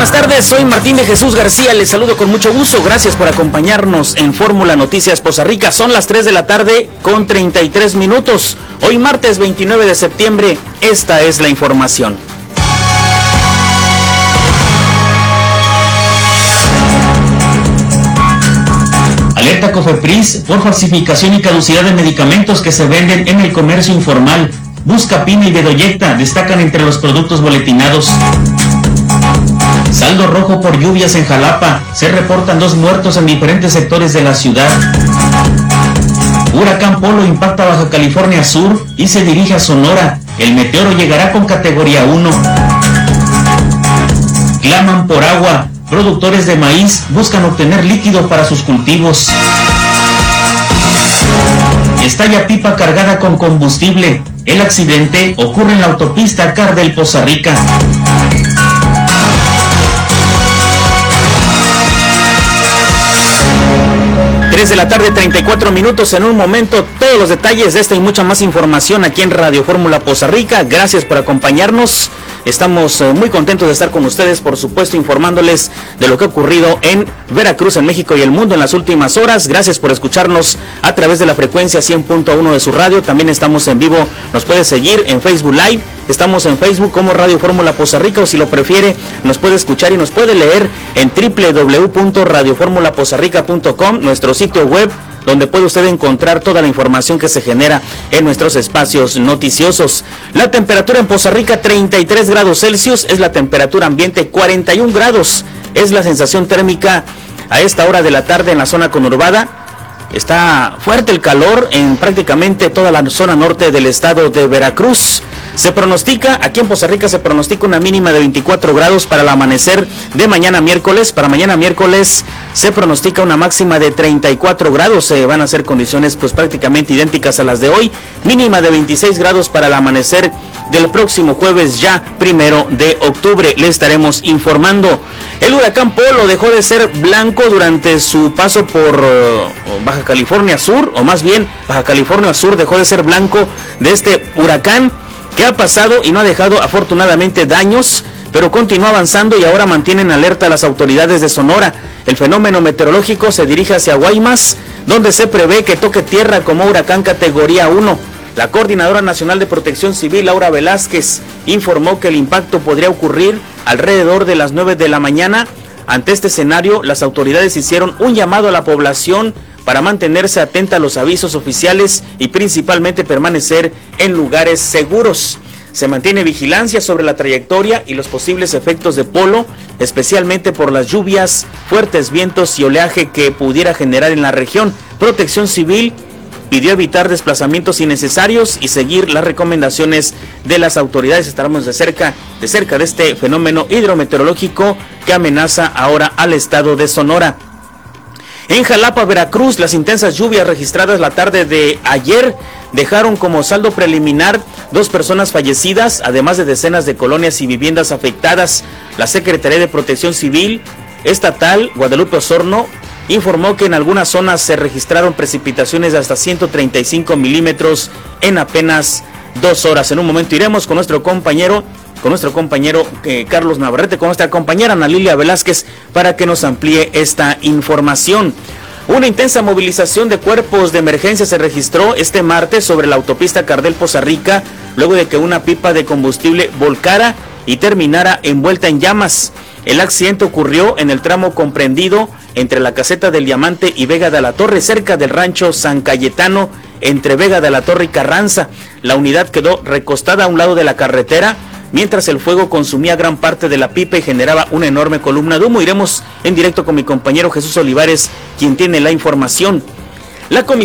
Buenas tardes, soy Martín de Jesús García, les saludo con mucho gusto, gracias por acompañarnos en Fórmula Noticias Poza Rica. Son las 3 de la tarde con 33 minutos. Hoy martes 29 de septiembre, esta es la información. Alerta Cofepris por falsificación y caducidad de medicamentos que se venden en el comercio informal. Buscapina y Bedoyecta destacan entre los productos boletinados. Saldo rojo por lluvias en Jalapa. Se reportan 2 muertos en diferentes sectores de la ciudad. Huracán Polo impacta Baja California Sur y se dirige a Sonora. El meteoro llegará con categoría 1. Claman por agua. Productores de maíz buscan obtener líquido para sus cultivos. Estalla pipa cargada con combustible. El accidente ocurre en la autopista Cardel Poza Rica. 3 de la tarde, 34 minutos. En un momento, todos los detalles de esta y mucha más información aquí en Radio Fórmula Poza Rica. Gracias por acompañarnos. Estamos muy contentos de estar con ustedes, por supuesto, informándoles de lo que ha ocurrido en Veracruz, en México y el mundo en las últimas horas. Gracias por escucharnos a través de la frecuencia 100.1 de su radio. También estamos en vivo, nos puede seguir en Facebook Live. Estamos en Facebook como Radio Fórmula Poza Rica, o si lo prefiere, nos puede escuchar y nos puede leer en www.radioformulapozarrica.com, nuestro sitio web, donde puede usted encontrar toda la información que se genera en nuestros espacios noticiosos. La temperatura en Poza Rica, 33 grados Celsius, es la temperatura ambiente, 41 grados, es la sensación térmica a esta hora de la tarde en la zona conurbada. Está fuerte el calor en prácticamente toda la zona norte del estado de Veracruz. Se pronostica, aquí en Poza Rica se pronostica una mínima de 24 grados para el amanecer de mañana miércoles. Para mañana miércoles se pronostica una máxima de 34 grados. Van a ser condiciones pues prácticamente idénticas a las de hoy. Mínima de 26 grados para el amanecer del próximo jueves, ya 1 de octubre. Le estaremos informando. El huracán Polo dejó de ser blanco durante su paso por Baja California Sur, o más bien Baja California Sur dejó de ser blanco de este huracán que ha pasado y no ha dejado afortunadamente daños, pero continúa avanzando y ahora mantienen alerta a las autoridades de Sonora. El fenómeno meteorológico se dirige hacia Guaymas, donde se prevé que toque tierra como huracán categoría 1. La Coordinadora Nacional de Protección Civil, Laura Velázquez, informó que el impacto podría ocurrir alrededor de las 9 de la mañana. Ante este escenario, las autoridades hicieron un llamado a la población para mantenerse atenta a los avisos oficiales y principalmente permanecer en lugares seguros. Se mantiene vigilancia sobre la trayectoria y los posibles efectos de Polo, especialmente por las lluvias, fuertes vientos y oleaje que pudiera generar en la región. Protección Civil pidió evitar desplazamientos innecesarios y seguir las recomendaciones de las autoridades. Estaremos de cerca de este fenómeno hidrometeorológico que amenaza ahora al estado de Sonora. En Jalapa, Veracruz, las intensas lluvias registradas la tarde de ayer dejaron como saldo preliminar 2 personas fallecidas, además de decenas de colonias y viviendas afectadas. La Secretaría de Protección Civil Estatal, Guadalupe Osorno, informó que en algunas zonas se registraron precipitaciones de hasta 135 milímetros en apenas 2 horas. En un momento iremos con nuestro compañero Carlos Navarrete, con nuestra compañera Ana Lilia Velázquez, para que nos amplíe esta información. Una intensa movilización de cuerpos de emergencia se registró este martes sobre la autopista Cardel Poza Rica, luego de que una pipa de combustible volcara y terminara envuelta en llamas. El accidente ocurrió en el tramo comprendido entre la Caseta del Diamante y Vega de la Torre, cerca del rancho San Cayetano, entre Vega de la Torre y Carranza. La unidad quedó recostada a un lado de la carretera, mientras el fuego consumía gran parte de la pipa y generaba una enorme columna de humo. Iremos en directo con mi compañero Jesús Olivares, quien tiene la información. La Comisión